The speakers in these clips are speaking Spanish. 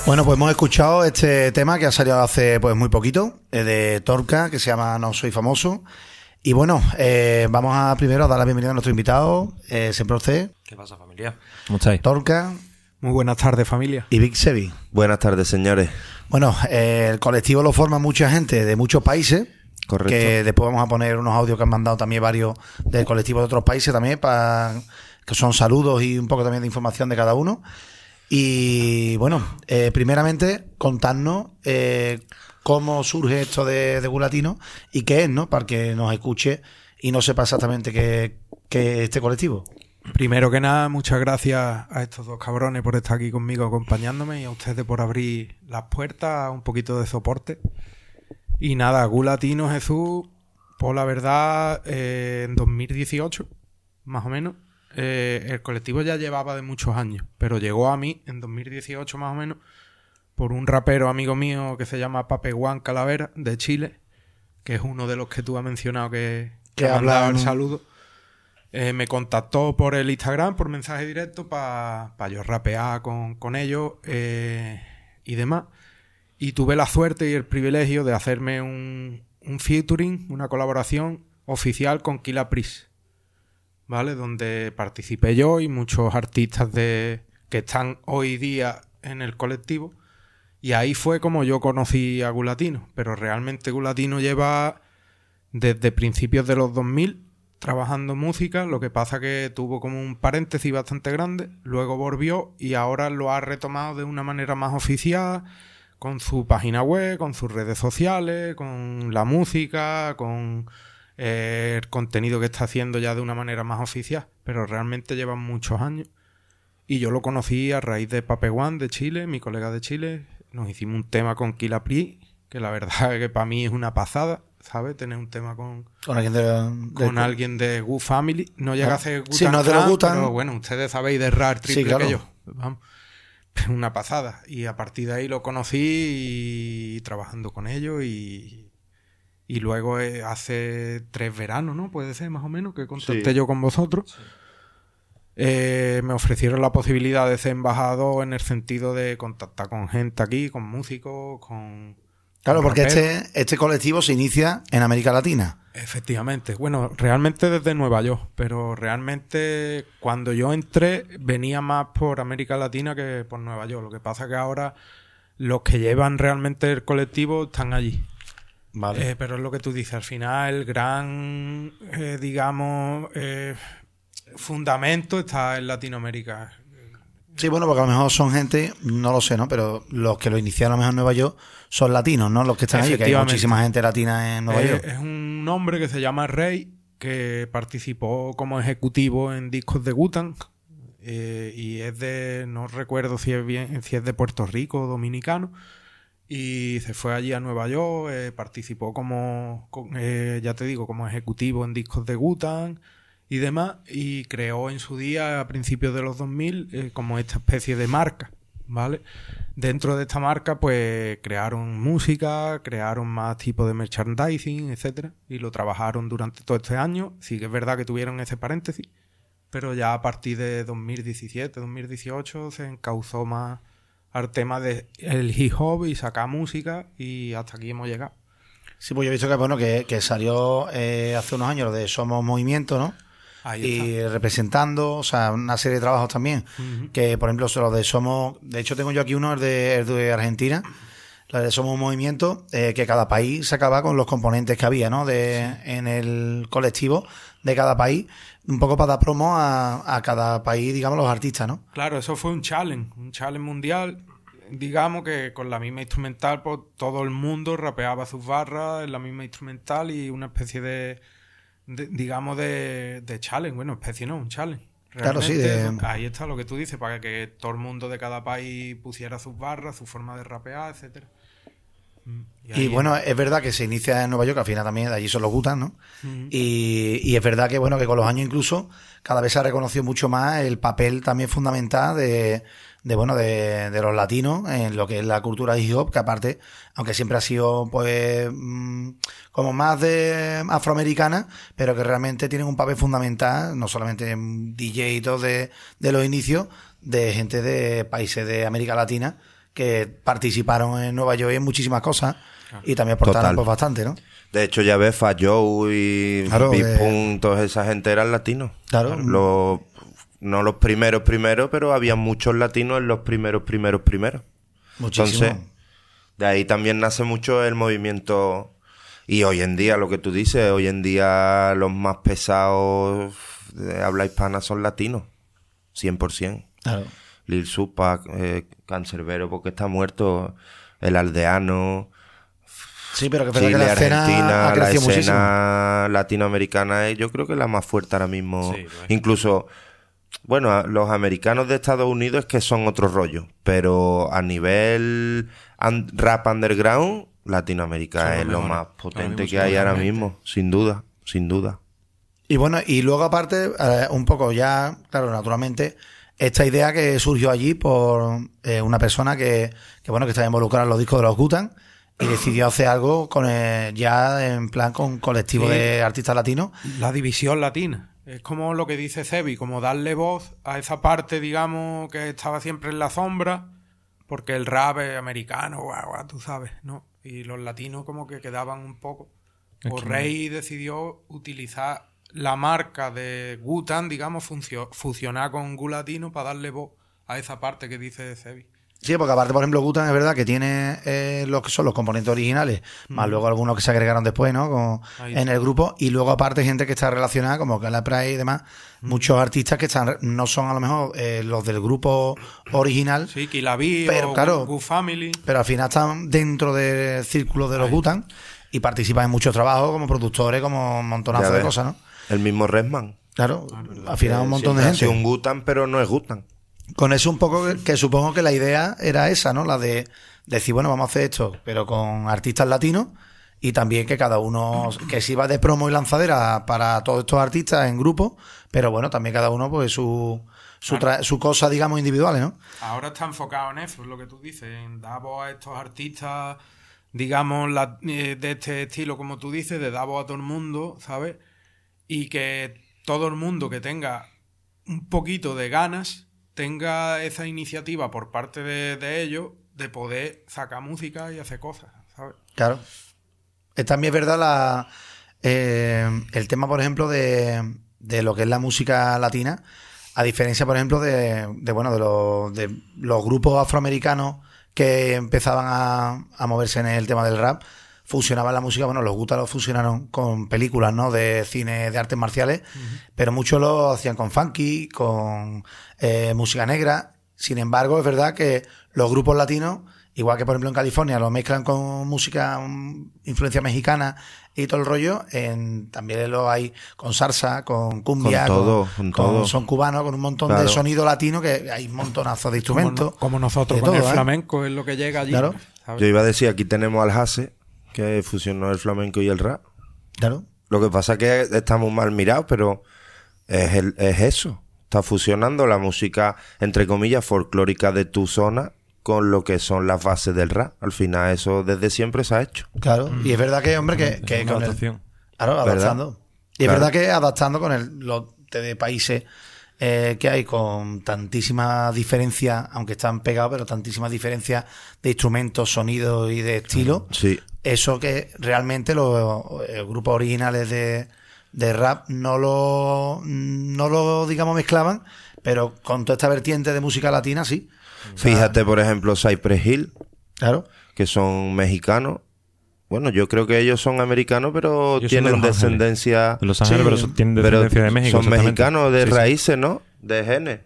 Bueno, pues hemos escuchado este tema que ha salido hace pues muy poquito, de Torca, que se llama No Soy Famoso. Y bueno, vamos a primero a dar la bienvenida a nuestro invitado, siempre usted. ¿Qué pasa, familia? ¿Cómo estáis? Torca. Muy buenas tardes, familia. Y Big Sevi. Buenas tardes, señores. Bueno, el colectivo lo forma mucha gente de muchos países. Correcto. Que después vamos a poner unos audios que han mandado también varios del colectivo de otros países también, que son saludos y un poco también de información de cada uno. Y bueno, primeramente contarnos cómo surge esto de Gulatino y qué es, ¿no? Para que nos escuche y no sepa exactamente qué es este colectivo. Primero que nada, muchas gracias a estos dos cabrones por estar aquí conmigo acompañándome y a ustedes por abrir las puertas, un poquito de soporte. Y nada, Gulatino, Jesús, pues la verdad, en 2018, más o menos, el colectivo ya llevaba de muchos años, pero llegó a mí en 2018 más o menos por un rapero amigo mío que se llama Pape Juan Calavera, de Chile, que es uno de los que tú has mencionado que ha mandado el saludo. Me contactó por el Instagram, por mensaje directo, para yo rapear con ellos y demás. Y tuve la suerte y el privilegio de hacerme un featuring, una colaboración oficial con Killa Priest, ¿vale? Donde participé yo y muchos artistas que están hoy día en el colectivo. Y ahí fue como yo conocí a Gulatino. Pero realmente Gulatino lleva desde principios de los 2000 trabajando música. Lo que pasa que tuvo como un paréntesis bastante grande. Luego volvió y ahora lo ha retomado de una manera más oficial, con su página web, con sus redes sociales, con la música, con el contenido que está haciendo ya de una manera más oficial, pero realmente llevan muchos años. Y yo lo conocí a raíz de Pape Juan de Chile, mi colega de Chile. Nos hicimos un tema con Killa Priest, que la verdad es que para mí es una pasada, ¿sabes? Tener un tema con alguien de Wu Family. No llega a ser Wu-Tang sí, no de los Wu-Tang, pero bueno, ustedes sabéis de rap triple, sí, claro, que yo. Vamos. Una pasada. Y a partir de ahí lo conocí y trabajando con ellos y luego hace 3 veranos, ¿no? Puede ser más o menos que contacté yo con vosotros. Sí. Me ofrecieron la posibilidad de ser embajador en el sentido de contactar con gente aquí, con músicos, con... Claro, porque este colectivo se inicia en América Latina. Efectivamente. Bueno, realmente desde Nueva York, pero realmente cuando yo entré venía más por América Latina que por Nueva York. Lo que pasa que ahora los que llevan realmente el colectivo están allí. Vale. Pero es lo que tú dices, al final el gran, fundamento está en Latinoamérica. Sí, bueno, porque a lo mejor son gente, no lo sé, ¿no? Pero los que lo iniciaron a lo mejor en Nueva York son latinos, ¿no? Los que están allí, que hay muchísima gente latina en Nueva York. Es un hombre que se llama Rey, que participó como ejecutivo en discos de Wu-Tang, y es de, no recuerdo si es de Puerto Rico o dominicano, y se fue allí a Nueva York, participó ya te digo, como ejecutivo en discos de Wu-Tang y demás, y creó en su día, a principios de los 2000, como esta especie de marca, ¿vale? Dentro de esta marca, pues, crearon música, crearon más tipos de merchandising, etcétera, y lo trabajaron durante todo este año. Sí que es verdad que tuvieron ese paréntesis, pero ya a partir de 2017, 2018, se encauzó más al tema del hip hop y sacar música, y hasta aquí hemos llegado. Sí, pues yo he visto que, bueno, que salió hace unos años lo de Somos Movimiento, ¿no? Y representando, o sea, una serie de trabajos también. Uh-huh. Que, por ejemplo, los de Somos... De hecho, tengo yo aquí uno, el de Argentina. Los de Somos Movimiento, que cada país sacaba con los componentes que había, ¿no? En el colectivo de cada país. Un poco para dar promo a cada país, digamos, los artistas, ¿no? Claro, eso fue un challenge mundial. Digamos que con la misma instrumental, pues todo el mundo rapeaba sus barras en la misma instrumental y una especie de challenge. Bueno, especie no, un challenge. Realmente, claro, sí. Ahí está lo que tú dices, para que todo el mundo de cada país pusiera sus barras, su forma de rapear, etcétera. Y bueno, es verdad que se inicia en Nueva York, al final también de allí son los Wu-Tang, ¿no? Uh-huh. Y es verdad que, bueno, que con los años incluso cada vez se ha reconocido mucho más el papel también fundamental de los latinos en lo que es la cultura hip hop, que aparte, aunque siempre ha sido pues como más de afroamericana, pero que realmente tienen un papel fundamental, no solamente en DJ y todo de los inicios, de gente de países de América Latina, que participaron en Nueva York en muchísimas cosas y también aportaron pues bastante, ¿no? De hecho, ya ves, Fat Joe y Big Pun, toda esa gente eran latinos. Claro. No los primeros, pero había muchos latinos en los primeros. Muchísimo. Entonces, de ahí también nace mucho el movimiento. Y hoy en día, lo que tú dices, hoy en día los más pesados de habla hispana son latinos. 100%. Claro. Lil Supa, Cancerbero porque está muerto, El Aldeano. Sí, pero que Chile, que la Argentina, ha la crecido escena latinoamericana es, yo creo que la más fuerte ahora mismo. Sí, bueno. Incluso, bueno, los americanos de Estados Unidos es que son otro rollo, pero a nivel rap underground, Latinoamérica es lo más potente que hay ahora mismo, sin duda. Y bueno, y luego aparte, un poco ya, claro, naturalmente, esta idea que surgió allí por una persona que estaba involucrada en los discos de los Wu-Tang y decidió hacer algo con ya en plan con colectivo de artistas latinos. La división latina. Es como lo que dice Cebi, como darle voz a esa parte, digamos, que estaba siempre en la sombra, porque el rap es americano, tú sabes, ¿no? Y los latinos como que quedaban un poco. Pues Rey decidió utilizar la marca de Wu-Tang, digamos, fusionar con Gu Latino para darle voz a esa parte que dice Cebi. Sí, porque aparte, por ejemplo, Wu-Tang es verdad que tiene lo que son los componentes originales, más luego algunos que se agregaron después, ¿no? En el grupo, y luego aparte gente que está relacionada, como Gala Pride y demás, muchos artistas que no son a lo mejor los del grupo original. Sí, Kilabi pero, o claro, Wu Family. Pero al final están dentro del círculo de los Wu-Tang y participan en muchos trabajos como productores, como un montonazo de cosas, ¿no? El mismo Redman. Claro, al final un montón de gente. Sí, un Wu-Tang, pero no es Wu-Tang. Con eso un poco que supongo que la idea era esa, ¿no? La de decir, bueno, vamos a hacer esto, pero con artistas latinos y también que cada uno, que sirva de promo y lanzadera para todos estos artistas en grupo, pero bueno, también cada uno pues su cosa, digamos, individuales, ¿no? Ahora está enfocado en eso, es lo que tú dices, en dar voz a estos artistas, digamos, de este estilo, como tú dices, de dar voz a todo el mundo, ¿sabes? Y que todo el mundo que tenga un poquito de ganas tenga esa iniciativa por parte de ellos de poder sacar música y hacer cosas, ¿sabes? Claro. También es verdad el tema, por ejemplo, de lo que es la música latina, a diferencia, por ejemplo, de los grupos afroamericanos que empezaban a moverse en el tema del rap, fusionaban la música, bueno, los Wu-Tang lo fusionaron con películas, ¿no? De cine de artes marciales, pero muchos lo hacían con funky, con música negra. Sin embargo, es verdad que los grupos latinos, igual que por ejemplo en California, lo mezclan con música, influencia mexicana y todo el rollo, también lo hay con salsa, con cumbia, con son cubanos, con un montón de sonido latino, que hay un montonazo de instrumentos. Como nosotros, con el flamenco es lo que llega allí. Claro. ¿Sabes? Yo iba a decir, aquí tenemos al Hase, que fusionó el flamenco y el rap. Claro. Lo que pasa es que estamos mal mirados, pero es eso. Está fusionando la música, entre comillas, folclórica de tu zona con lo que son las bases del rap. Al final eso desde siempre se ha hecho. Claro. Y es verdad que, hombre, que con adaptación. Claro, adaptando. ¿Verdad? Y es verdad que adaptando con los de países que hay con tantísimas diferencias, aunque están pegados, pero tantísimas diferencias de instrumentos, sonidos y de estilo. Sí. Eso que realmente los grupos originales de rap no lo digamos mezclaban, pero con toda esta vertiente de música latina sí. O sea, Fíjate, por ejemplo, Cypress Hill, claro. que son mexicanos. Bueno, yo creo que ellos son americanos, pero Ellos son tienen de Los descendencia... De Los Ángeles, Sí, pero tienen descendencia de México. Son mexicanos de Sí, sí. raíces, ¿no? De genes.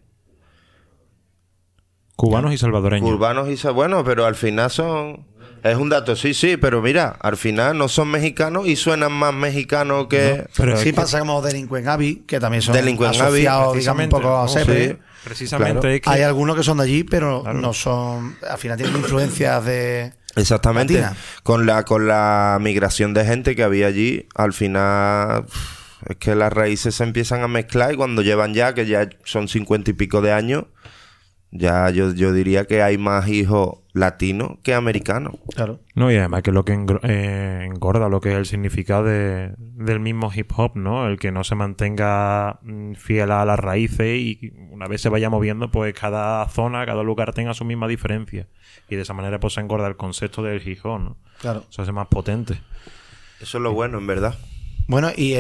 Cubanos y salvadoreños. Urbanos y... Bueno, pero al final son... Es un dato, sí, pero mira, al final no son mexicanos y suenan más mexicanos que... No, pero sí pasa como Delinquent Abbey, que también son Delinquent asociados, Abbey, digamos, un poco a Sepe. Sí. Precisamente Claro. es que... Hay algunos que son de allí, pero no son... Al final tienen influencias de... Exactamente. latina. Con la migración de gente que había allí, al final es que las raíces se empiezan a mezclar y cuando llevan que ya son 50 y pico de años, ya yo diría que hay más hijos latino que americano. Claro. No, y además que lo que engorda lo que es el significado del mismo hip hop, ¿no? El que no se mantenga fiel a las raíces y una vez se vaya moviendo, pues cada zona, cada lugar tenga su misma diferencia. Y de esa manera pues se engorda el concepto del hip hop, ¿no? Claro. Se hace más potente. Eso es lo bueno, en verdad. Bueno, y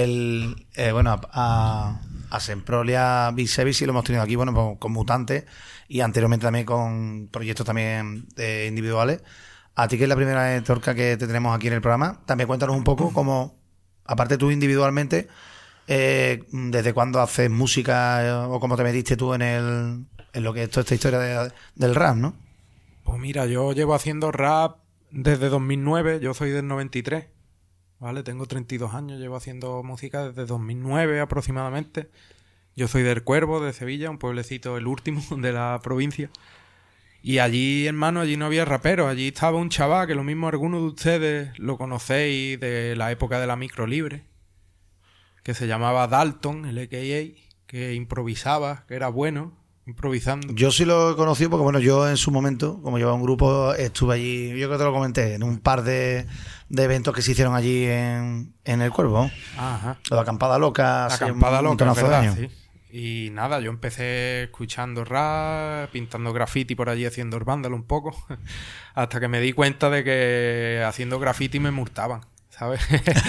a Semprolia Bisevi sí lo hemos tenido aquí, bueno, pues, con Mutantes y anteriormente también con proyectos también individuales. A ti, que es la primera vez, Torca, que te tenemos aquí en el programa, también cuéntanos un poco cómo, aparte tú individualmente, desde cuándo haces música o cómo te metiste tú en lo que es toda esta historia del rap, ¿no? Pues mira, yo llevo haciendo rap desde 2009, yo soy del 93. ¿Vale? Tengo 32 años, llevo haciendo música desde 2009 aproximadamente. Yo soy del Cuervo, de Sevilla, un pueblecito, el último de la provincia. Y allí, hermano, allí no había raperos. Allí estaba un chaval que lo mismo algunos de ustedes lo conocéis de la época de la micro libre, que se llamaba Dalton, el a.k.a., que improvisaba, que era bueno improvisando. Yo sí lo he conocido porque, bueno, yo en su momento, como llevaba un grupo, estuve allí, yo creo que te lo comenté, en un par de eventos que se hicieron allí en el Cuervo. Ajá. La acampada loca. La acampada loca, ¿verdad? Sí. Y nada, yo empecé escuchando rap, pintando graffiti por allí, haciendo vándalo un poco, hasta que me di cuenta de que haciendo graffiti me multaban, ¿sabes?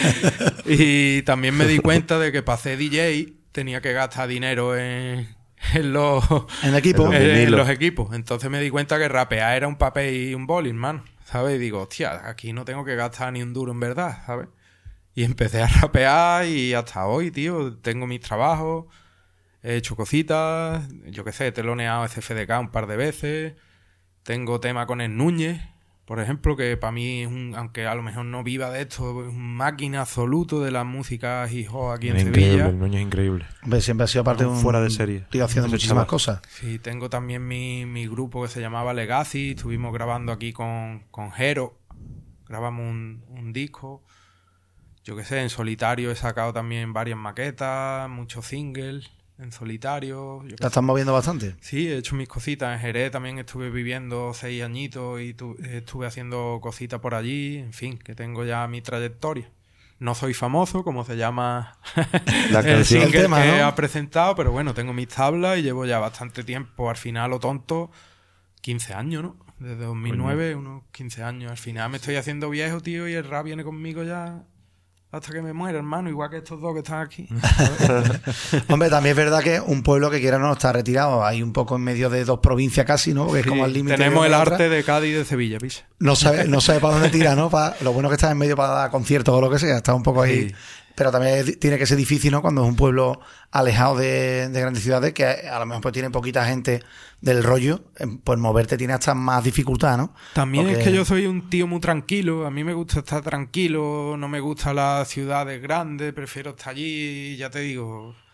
Y también me di cuenta de que para hacer DJ tenía que gastar dinero en los equipos. Entonces me di cuenta que rapear era un papel y un boli, hermano, ¿sabes? Y digo, hostia, aquí no tengo que gastar ni un duro en verdad, ¿sabes? Y empecé a rapear y hasta hoy, tío, tengo mis trabajos, he hecho cositas, yo qué sé, he teloneado CFDK un par de veces, tengo tema con el Núñez, por ejemplo, que para mí es aunque a lo mejor no viva de esto, es un máquina absoluto de la música hip hop aquí en Sevilla. El Núñez es increíble. Hombre, siempre ha sido parte de un... fuera de serie. Estoy haciendo muchísimas cosas. Sí, tengo también mi grupo que se llamaba Legacy, estuvimos grabando aquí con Jero, grabamos un disco. Yo qué sé, en solitario he sacado también varias maquetas, muchos singles en solitario. ¿Te estás moviendo bastante? Sí, he hecho mis cositas. En Jerez también estuve viviendo 6 añitos y estuve haciendo cositas por allí. En fin, que tengo ya mi trayectoria. No soy famoso, como se llama la el single el tema, que ¿no? ha presentado, pero bueno, tengo mis tablas y llevo ya bastante tiempo. Al final, lo tonto, 15 años, ¿no? Desde 2009, unos 15 años. Al final me estoy haciendo viejo, tío, y el rap viene conmigo ya hasta que me muera, hermano, igual que estos dos que están aquí. Hombre, también es verdad que un pueblo que quiera no está retirado, hay un poco en medio de dos provincias casi, ¿no? Porque es como al límite. Tenemos el otra. arte de Cádiz y de Sevilla, ¿viste? No sabe para dónde tira, ¿no? Lo bueno que está en medio para dar conciertos o lo que sea, está un poco ahí. Sí. Pero también tiene que ser difícil, ¿no? Cuando es un pueblo alejado de grandes ciudades, que a lo mejor pues tiene poquita gente del rollo, pues moverte tiene hasta más dificultad, ¿no? También porque... es que yo soy un tío muy tranquilo, a mí me gusta estar tranquilo, no me gustan las ciudades grandes, prefiero estar allí, ya te digo,